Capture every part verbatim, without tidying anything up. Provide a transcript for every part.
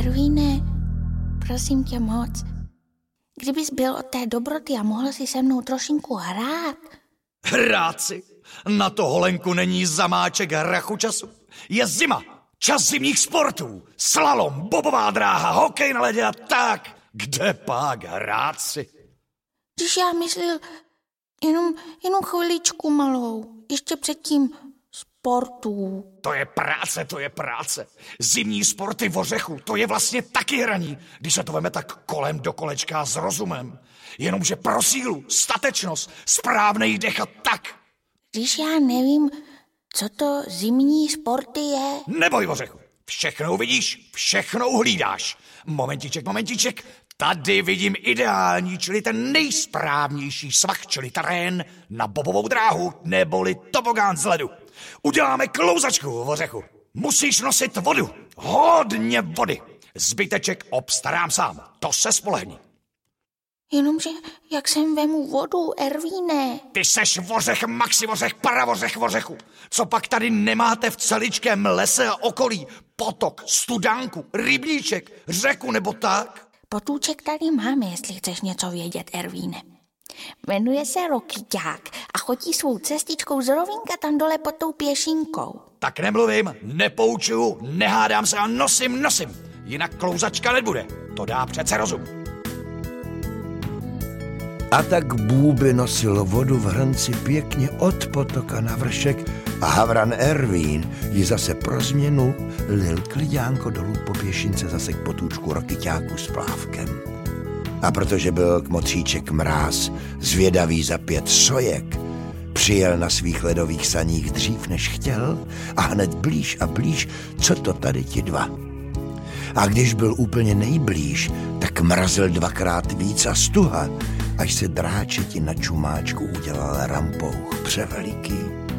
Ervíne, prosím tě moc, kdybys byl od té dobroty a mohl si se mnou trošinku hrát. Hrát si? Na to holenku není zamáček hrachu času. Je zima, čas zimních sportů, slalom, bobová dráha, hokej na ledě a tak. Kde pak hrát si? Když já myslel jenom, jenom chviličku malou, ještě předtím sportů. To je práce, to je práce. Zimní sporty v ořechu, to je vlastně taky hraní, když se to veme tak kolem do kolečka s rozumem. Jenomže pro sílu, statečnost, správnej dech a tak. Když já nevím, co to zimní sporty je. Neboj, ořechu, všechno vidíš, všechno uhlídáš. Momentiček, momentiček, tady vidím ideální, čili ten nejsprávnější svah, čili terén na bobovou dráhu, neboli tobogán z ledu. Uděláme klouzačku, ořechu. Musíš nosit vodu, hodně vody. Zbyteček obstarám sám, to se spolehni. Jenomže jak sem vemu vodu, Ervíne? Ty seš vořech, maxi vořech, paravořech vořechu. Co pak tady nemáte v celičkém lese a okolí? Potok, studánku, rybníček, řeku nebo tak? Potůček tady máme, jestli chceš něco vědět, Ervíne. Jmenuje se Rokyťák a chodí svou cestičkou z rovínka tam dole pod tou pěšinkou. Tak nemluvím, nepoučuju, nehádám se a nosím, nosím. Jinak klouzačka nebude. To dá přece rozum. A tak Bůby nosil vodu v hrnci pěkně od potoka na vršek a havran Ervín ji zase pro změnu lil klidňánko dolů po pěšince zase k potůčku Rokyťáku s plávkem. A protože byl kmotříček Mráz zvědavý za pět sojek, přijel na svých ledových saních dřív než chtěl a hned blíž a blíž, co to tady ti dva. A když byl úplně nejblíž, tak mrazil dvakrát víc a stuha, až se dráčeti na čumáčku udělal rampouch převeliký.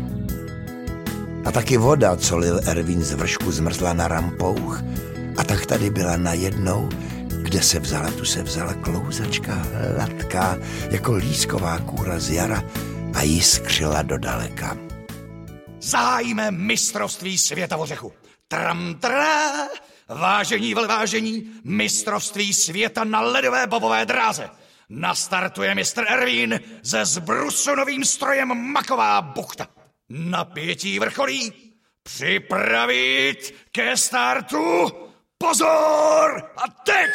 A taky voda, co lil Ervín z vršku, zmrzla na rampouch a tak tady byla najednou, kde se vzala, tu se vzala klouzačka hladká, jako lísková kůra z jara a jiskřila do daleka. Zahájíme mistrovství světa v ořechu. Tram, tra, vážení, velvážení, mistrovství světa na ledové bobové dráze. Nastartuje mistr Ervín se zbrusunovým strojem Maková buchta. Napětí vrcholí, připravit ke startu, pozor a teď!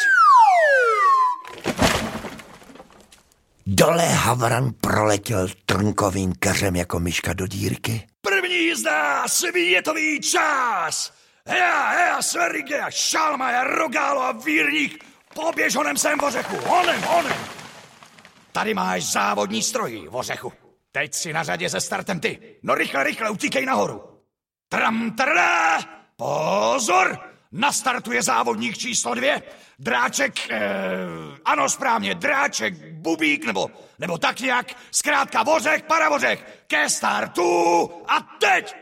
Dole havran proletěl trnkovým keřem jako myška do dírky. První jízda, světový čas! Hea, hea, Sverige, Šalmaja, Rogálo a Vírník, poběž honem sem v ořechu, honem, honem! Tady máš závodní stroj v ořechu. Teď si na řadě se startem ty. No rychle, rychle, utíkej nahoru. Tram, trá, pozor! Nastartuje závodník číslo dvě. Dráček, eh, ano správně, dráček, bubík, nebo, nebo tak nějak. Zkrátka vořech, paravořech. Ke startu a teď!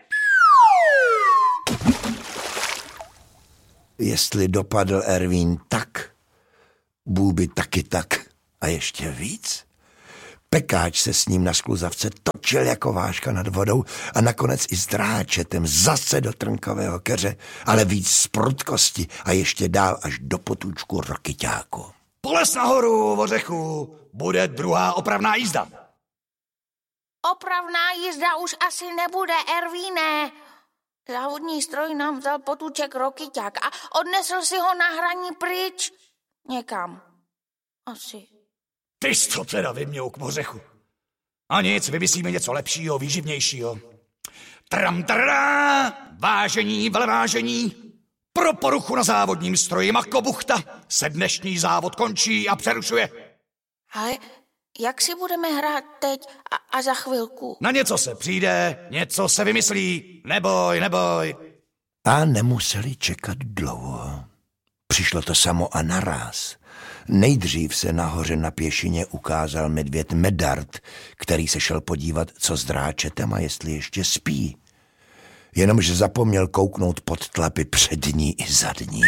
Jestli dopadl Ervín tak, Bůby taky tak a ještě víc. Pekáč se s ním na skluzavce točil jako váška nad vodou a nakonec i s dráčetem zase do trnkového keře, ale víc z prudkosti a ještě dál až do potůčku Rokyťáku. Poles nahoru, vořechu, bude druhá opravná jízda. Opravná jízda už asi nebude, Ervíne. Závodní stroj nám vzal potůček Rokyťák a odnesl si ho na hraní pryč. Někam. Asi. Ty jsi to teda vyměl k mořechu. A nic, vymyslíme něco lepšího, výživnějšího. Tram, trá, vážení, velevážení, pro poruchu na závodním stroji Makobuchta se dnešní závod končí a přerušuje. Ale jak si budeme hrát teď a, a za chvilku? Na něco se přijde, něco se vymyslí, neboj, neboj. A nemuseli čekat dlouho. Přišlo to samo a naráz. Nejdřív se nahoře na pěšině ukázal medvěd Medard, který se šel podívat, co s dráčetem a jestli ještě spí. Jenomže zapomněl kouknout pod tlapy přední i zadní.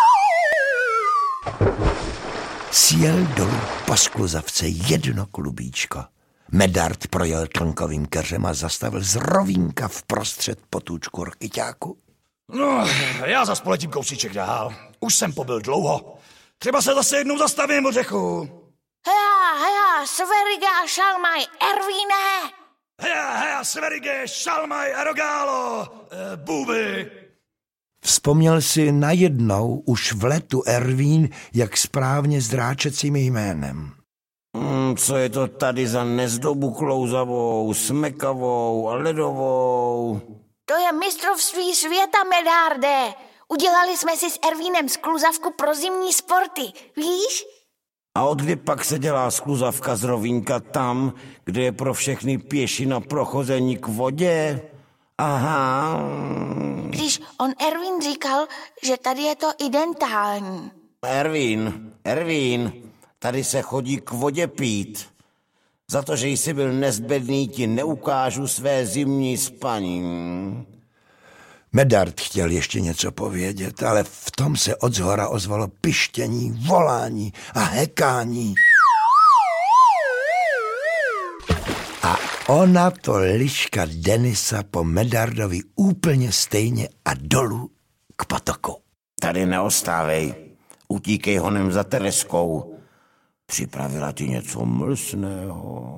Sjel dolů po skluzavce jedno klubíčko. Medard projel trnkovým keřem a zastavil z rovínka vprostřed potůčku Rokyťáku. No, já zas poletím kousíček dál. Už jsem pobyl dlouho. Třeba se zase jednou zastavím od řeku. Heja, heja, Sverige a Šalmaj, Ervíne! Heja, heja, Sverige, Šalmaj a Rogálo, e, bůby. Vzpomněl si najednou už v letu Ervín, jak správně zdráčet svým jménem. Hmm, co je to tady za nezdobu klouzavou, smekavou a ledovou? To je mistrovství světa, Medarde. Udělali jsme si s Ervínem skluzavku pro zimní sporty, víš? A od kdy pak se dělá skluzavka z rovínka tam, kde je pro všechny pěši na prochození k vodě? Aha. Když on Ervín říkal, že tady je to identální. Ervín, Ervín, tady se chodí k vodě pít. Za to, že jsi byl nezbedný, ti neukážu své zimní spaní. Medard chtěl ještě něco povědět, ale v tom se odzhora ozvalo pištění, volání a hekání. A ona to liška Denisa po Medardovi úplně stejně a dolů k potoku. Tady neostávej, utíkej honem za Tereskou. Připravila ti něco mlsného.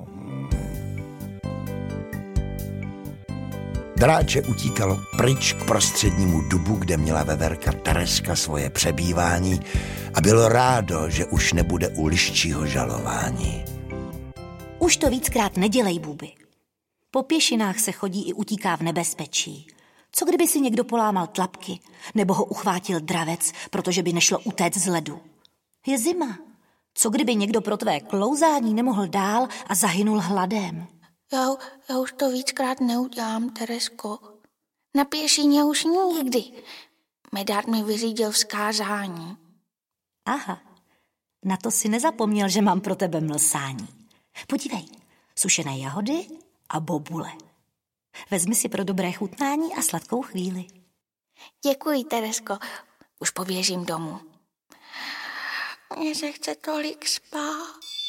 Dráče utíkalo pryč k prostřednímu dubu, kde měla veverka Tereska svoje přebývání a bylo rádo, že už nebude u liščího žalování. Už to víckrát nedělej, bůby. Po pěšinách se chodí i utíká v nebezpečí. Co kdyby si někdo polámal tlapky, nebo ho uchvátil dravec, protože by nešlo utéct z ledu? Je zima. Co kdyby někdo pro tvé klouzání nemohl dál a zahynul hladem? Já, já už to víckrát neudělám, Teresko. Na pěšině už nikdy. Medard mi vyřídil vzkázání. Aha, na to si nezapomněl, že mám pro tebe mlsání. Podívej, sušené jahody a bobule. Vezmi si pro dobré chutnání a sladkou chvíli. Děkuji, Teresko. Už poběžím domů. Mně se chce tolik spát.